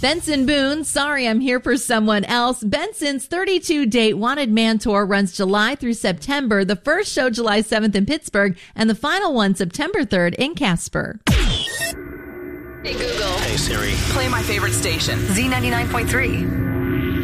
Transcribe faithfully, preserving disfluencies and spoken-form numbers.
Benson Boone, Sorry I'm Here for Someone Else. Benson's thirty-two date Wanted Man tour runs July through September. The first show July seventh in Pittsburgh and the final one September third in Casper. Hey Google. Hey Siri. Play my favorite station. Z ninety-nine point three.